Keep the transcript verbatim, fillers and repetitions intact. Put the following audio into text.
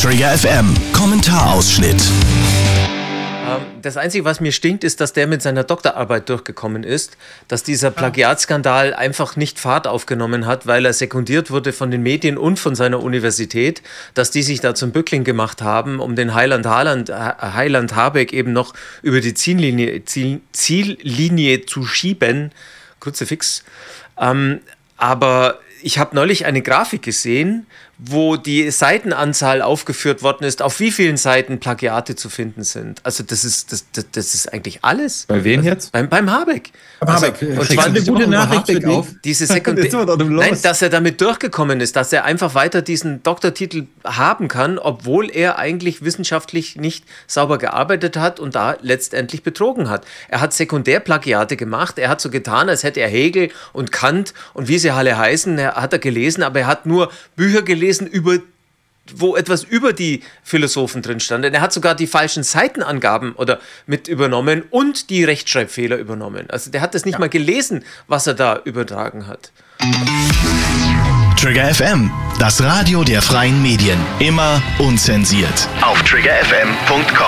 Trigger F M, Kommentarausschnitt. Das Einzige, was mir stinkt, ist, dass der mit seiner Doktorarbeit durchgekommen ist, dass dieser Plagiatskandal einfach nicht Fahrt aufgenommen hat, weil er sekundiert wurde von den Medien und von seiner Universität, dass die sich da zum Bückling gemacht haben, um den Heiland, Haaland, Heiland Habeck eben noch über die Ziellinie, Ziel, Ziellinie zu schieben. Kruzifix. Ähm, aber ich habe neulich eine Grafik gesehen, wo die Seitenanzahl aufgeführt worden ist, auf wie vielen Seiten Plagiate zu finden sind. Also das ist, das, das, das ist eigentlich alles. Bei wem also jetzt? Beim, beim Habeck. Beim also, Habeck. Und zwar eine gute Nachricht für dich. Diese Sekundär- Nein, dass er damit durchgekommen ist, dass er einfach weiter diesen Doktortitel haben kann, obwohl er eigentlich wissenschaftlich nicht sauber gearbeitet hat und da letztendlich betrogen hat. Er hat Sekundärplagiate gemacht, er hat so getan, als hätte er Hegel und Kant und wie sie alle heißen, er hat er gelesen, aber er hat nur Bücher gelesen über wo etwas über die Philosophen drin stand. Er hat sogar die falschen Seitenangaben oder mit übernommen und die Rechtschreibfehler übernommen. Also der hat das nicht ja. mal gelesen, was er da übertragen hat. Trigger F M, das Radio der freien Medien. Immer unzensiert. Auf trigger f m punkt com.